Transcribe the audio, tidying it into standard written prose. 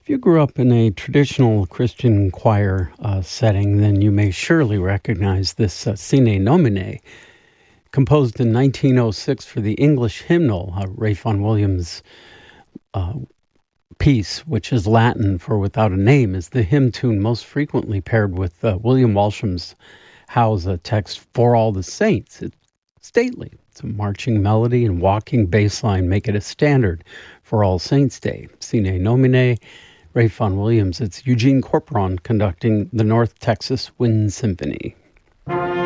If you grew up in a traditional Christian choir setting, then you may surely recognize this Sine Nomine, composed in 1906 for the English hymnal, Ralph Vaughan Williams' piece, which is Latin for "Without a Name," is the hymn tune most frequently paired with William Walsham's Howe's text, "For All the Saints." It's stately. It's a marching melody and walking bass line make it a standard for All Saints' Day. Sine Nomine, Ralph Vaughan Williams. It's Eugene Corporon conducting the North Texas Wind Symphony.